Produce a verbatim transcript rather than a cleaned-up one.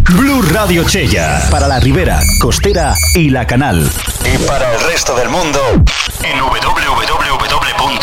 Blu Radio Chella. Para la Ribera, Costera y La Canal. Y para el resto del mundo, en doble u doble u doble u punto